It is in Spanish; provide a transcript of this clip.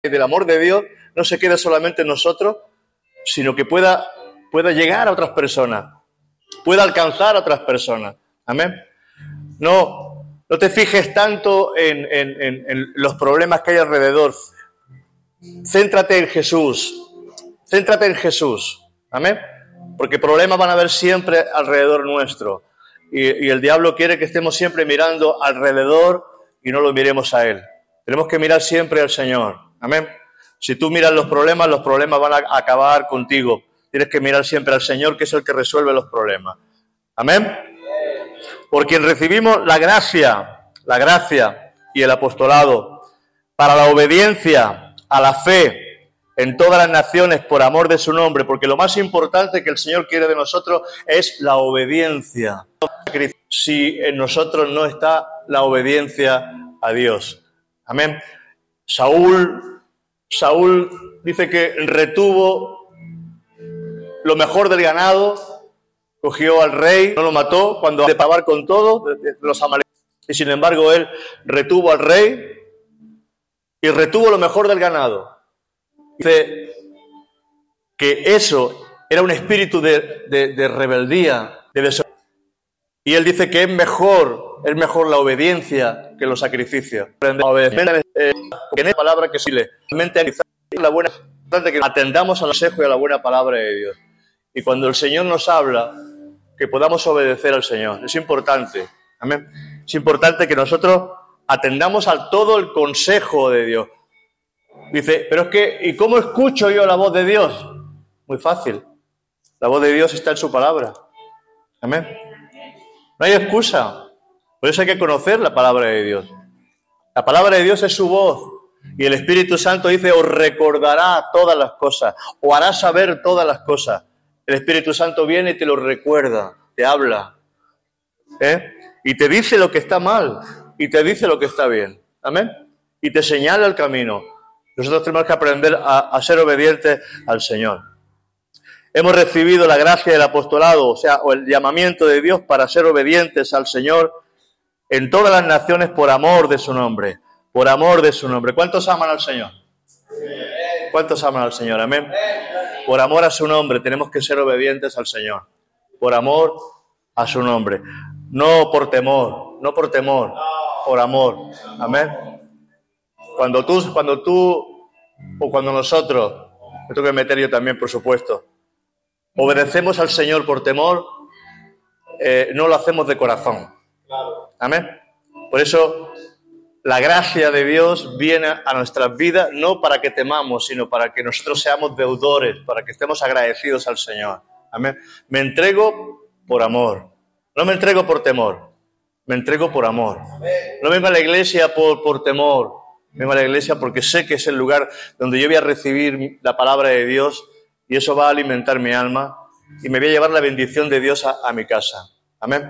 del amor de Dios no se quede solamente en nosotros, sino que pueda llegar a otras personas, pueda alcanzar a otras personas. Amén. No te fijes tanto en los problemas que hay alrededor. Céntrate en Jesús. Céntrate en Jesús. Amén. Porque problemas van a haber siempre alrededor nuestro. Y el diablo quiere que estemos siempre mirando alrededor y no lo miremos a Él. Tenemos que mirar siempre al Señor. Amén. Si tú miras los problemas van a acabar contigo. Tienes que mirar siempre al Señor, que es el que resuelve los problemas. Amén. Por quien recibimos la gracia y el apostolado para la obediencia a la fe en todas las naciones por amor de su nombre, porque lo más importante que el Señor quiere de nosotros es la obediencia. Si en nosotros no está la obediencia a Dios. Amén. Saúl dice que retuvo lo mejor del ganado, cogió al rey, no lo mató cuando de acabar con todo de los amalecitas. Y sin embargo él retuvo al rey y retuvo lo mejor del ganado. Dice que eso era un espíritu de rebeldía, de desobediencia. Y él dice que es mejor la obediencia que los sacrificios. En esa palabra que sí le la buena, que atendamos al consejo y a la buena palabra de Dios. Y cuando el Señor nos habla, que podamos obedecer al Señor. Es importante. Amén. Es importante que nosotros atendamos a todo el consejo de Dios. Dice, pero es que, ¿y cómo escucho yo la voz de Dios? Muy fácil. La voz de Dios está en su palabra. Amén. No hay excusa. Por eso hay que conocer la palabra de Dios. La palabra de Dios es su voz. Y el Espíritu Santo dice, os recordará todas las cosas, o hará saber todas las cosas. El Espíritu Santo viene y te lo recuerda, te habla. Y te dice lo que está mal, y te dice lo que está bien. Amén. Y te señala el camino. Nosotros tenemos que aprender a ser obedientes al Señor. Hemos recibido la gracia del apostolado, o el llamamiento de Dios para ser obedientes al Señor en todas las naciones por amor de su nombre. Por amor de su nombre. ¿Cuántos aman al Señor? ¿Cuántos aman al Señor? Amén. Por amor a su nombre tenemos que ser obedientes al Señor. Por amor a su nombre. No por temor, por amor. Amén. Cuando nosotros, me tengo que meter yo también, por supuesto, obedecemos al Señor por temor, no lo hacemos de corazón. Amén. Por eso la gracia de Dios viene a nuestras vidas no para que temamos, sino para que nosotros seamos deudores, para que estemos agradecidos al Señor. Amén. Me entrego por amor. No me entrego por temor. Me entrego por amor. No vengo a la iglesia por temor. Vengo a la iglesia porque sé que es el lugar donde yo voy a recibir la palabra de Dios y eso va a alimentar mi alma y me voy a llevar la bendición de Dios a mi casa. Amén.